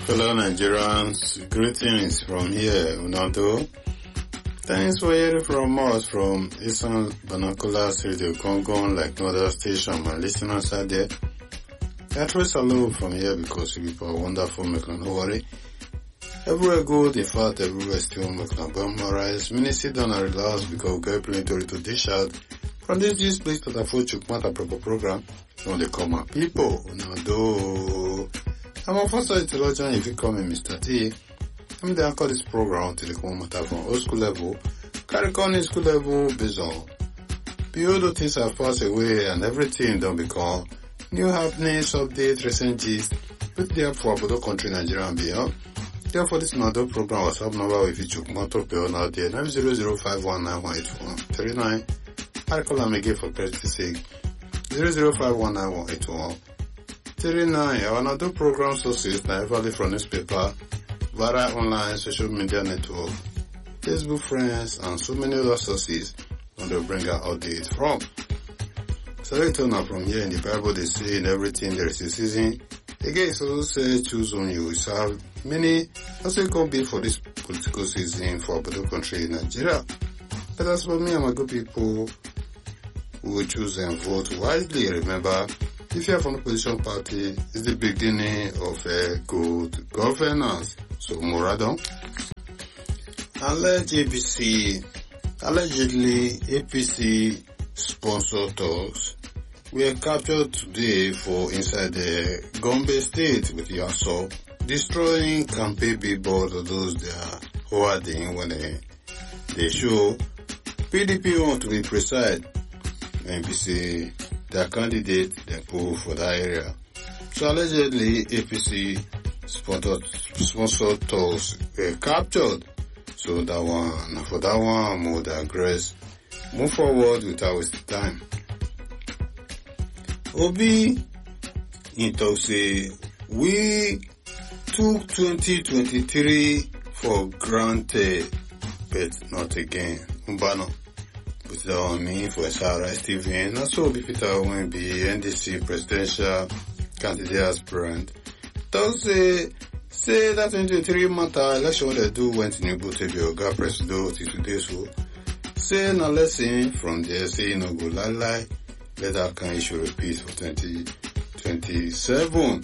Fellow Nigerians, greetings from here, Unado. Thanks for hearing from us from Eastern Binoculars Radio Congo, like no other station. My listeners out there, I trace hello from here because you people are wonderful, make no worry. Everywhere good, in fact, everywhere still make no rise. Many sit down and relax because we get plenty to dish out. From this place that I thought you want a proper program, when they come my people, Unado. I'm a first theologian if you call me Mr. T. I'm the anchor this program till the come matter from old school level, carry on in school level based on beyond the things have passed away and everything don't become new happenings, updates, recent gist, put there for Abodo country, Nigeria and beyond. Therefore this another program WhatsApp number if you choose motor pay on out there 90051918139. I call them again for clarity sake 005191811. 39. Our another program sources now valid from newspaper, via online social media network, Facebook friends, and so many other sources and they'll bring out updates from. So let's turn now from here in the Bible they say in everything there is a season. Again, it's also say choose on you. We have many also can be for this political season for the country in Nigeria. But as for me and my good people who will choose and vote wisely, remember, if you are from the opposition party, it's the beginning of a good governance. So, Moradon. Allegedly, APC sponsor talks were captured today for inside the Gombe state with Yaso, destroying campaign billboards of those they are hoarding when they show PDP want to be precise. APC their candidate they pull for that area. So allegedly APC sponsored talks were captured. So that one, for that one, more digress. Move forward without wasting time. Obi in talk say we took 2023 for granted, but not again. Umbano. Put that on me for SRS TV. And also be Peter when be NDC presidential candidate aspirant. Don't say that 2023 matter election what they do went in Igbo to be Oga Presido till today so. Say na lesson from there say no go lie. Let that can issue repeat for 2027.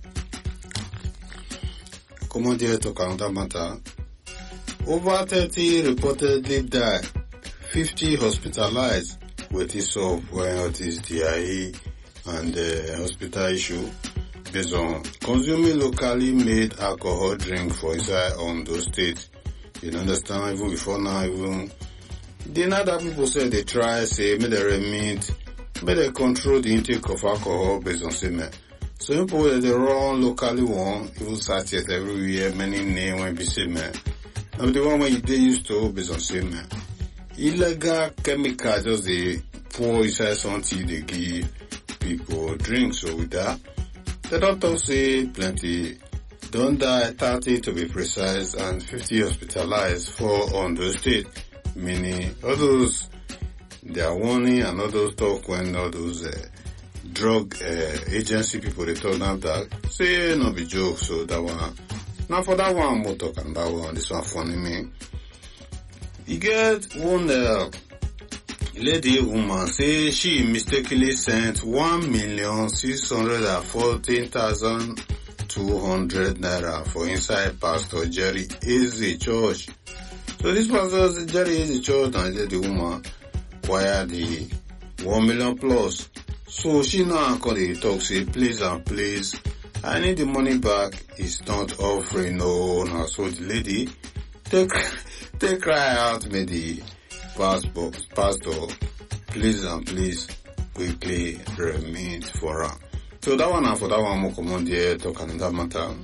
Come on there talk another matter. Over 30 reportedly died. 50 hospitalized with this of when it is DIE and the hospital issue based on consuming locally made alcohol drink for inside on those states. You understand, even before now, even the other people say they try, say, may they remit, may they control the intake of alcohol based on semen. So people that they run locally one, even sachets everywhere, many names when be semen. Now the one when they used to based on semen. Illegal chemical just they pour inside something they give people drink. So with that, the doctor say plenty don't die, 30 to be precise, and 50 hospitalized for on the state. Meaning all those they are warning and all those talk when all those drug agency people they told them that say no be joke. So that one now for that one more talk and that one this one funny me. You get one lady woman say she mistakenly sent 1,614,200 naira for inside Pastor Jerry Eze Church. So this Pastor Jerry Eze Church and the woman wired the 1 million plus. So she now call the talk say please and please I need the money back. It's not offering no. So the lady take cry out may the pastor please and please quickly remit for her. So that one and for that one more common there talk another matter.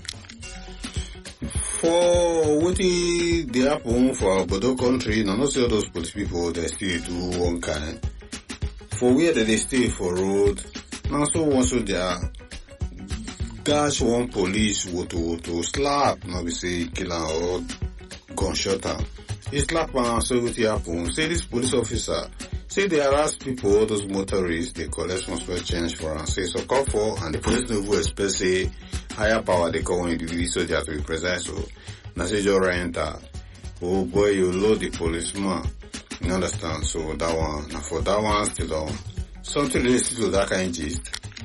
For what they happen for Bodo country, now not all those police people they still do one kind. For where they stay for road, now so also they are dash one police to slap, now we say kill or gunshot her. He slap and so what happen. Say this police officer, say they harass people, all those motorists, they collect some small change for and say so call for and the police no go expect say higher power they call when you do so that we present. So now say just enter. Oh boy, you load the policeman. You understand? So that one, now for that one still on something related to that kind of gist.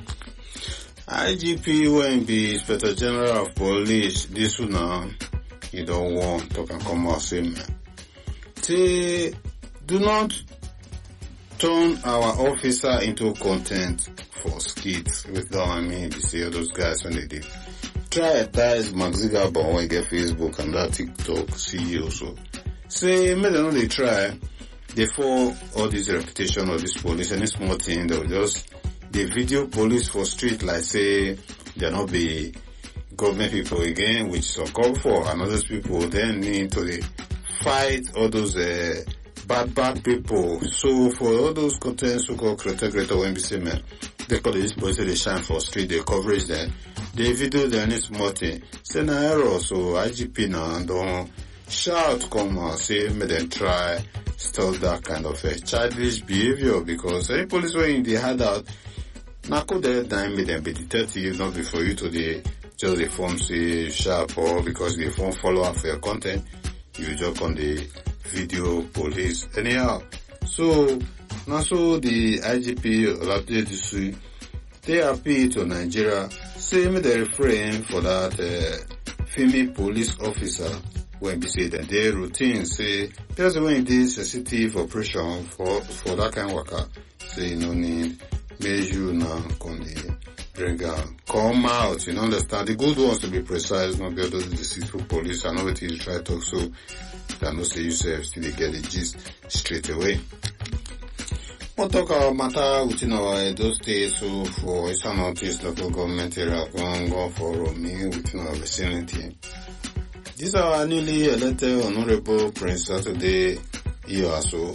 IGP when be Inspector General of Police, this one now, you don't want to come out say man. Say, do not turn our officer into content for skits. With that I mean, you see all those guys when they did. Prioritize Mark Zuckerberg when you get Facebook and that TikTok CEO so. Say, maybe they know they try. They fall all this reputation of this police, any small thing, they'll just, they video police for street like say, they're not be government people again, which is uncalled for, and those people then need to fight all those bad people. So for all those content so-called creator when we say man, they call this police, they shine for street, they coverage them, they video them any small thing. Say na error, so IGP now don't shout come and say may them try stop that kind of childish behavior, because any police when they had out now could that time make them be detective, not before you to the just the form say sharp or because the form follow up for your content, you just on the video police anyhow. So now so the IGP they appeal to Nigeria, say me they refrain for that female police officer when we say that their routine say there's when this sensitive operation for that kind of worker say no need measure now con the bring come out, you understand the good ones to be precise, not be all those deceitful police and all what you try to talk so that no say yourself still they get the gist straight away. We'll talk about matter within our Edo State, so for Eastern Northeast local government area go for me within our vicinity. This is our newly elected Honorable Prince Saturday here so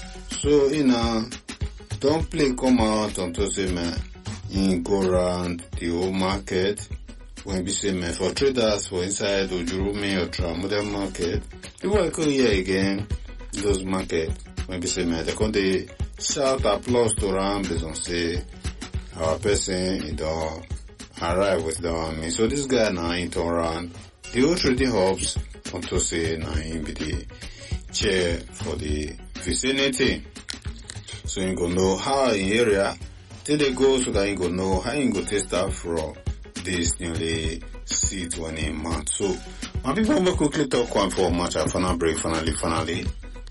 don't play come out on Tuesday man in go around the whole market when we say man for traders for inside Ojurumi or Tramodel market. They will go here again those market when we say man they come they shout applause to around based on say our person he don't arrive with the army. So this guy now in turn around the whole trading hubs want to say now him be the chair for the vicinity. So you go know how in area till they go so that you go know how you go take start from this newly seat when in March. So my people will quickly talk one for much and final break finally.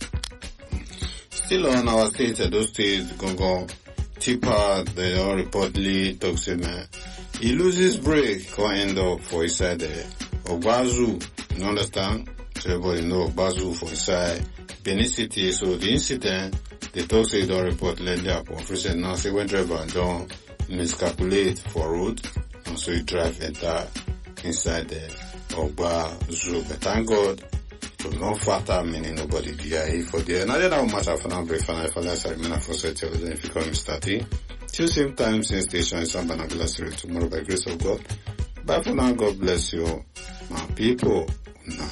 Still on our state, those states go tipper they all reportedly talk say man he loses break can end up for inside the Ogbazu, you understand? So everybody know Ogbazu for inside Benin City. So the incident they talk say don't report lately upon first now say when driver don't miscalculate for road and so he drive enter inside the Ogbazu. But thank God so no fatal meaning nobody there for there. Now then how much I found break for let's remain for set if you come starting. Till same time same station in San Banagula Street tomorrow by grace of God. Bye for now, God bless you my people. Now